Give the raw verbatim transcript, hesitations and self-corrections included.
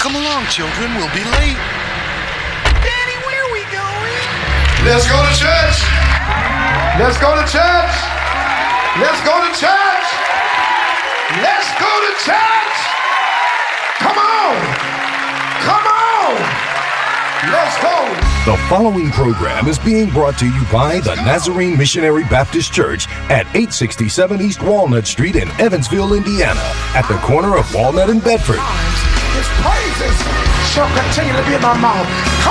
Come along, children. We'll be late. Daddy, where are we going? Let's go to church. Let's go to church. Let's go to church. Let's go to church. Come on. Come on. Let's go. The following program is being brought to you by the Nazarene Missionary Baptist Church at eight sixty-seven East Walnut Street in Evansville, Indiana, at the corner of Walnut and Bedford. His praises shall continue to be in my mouth.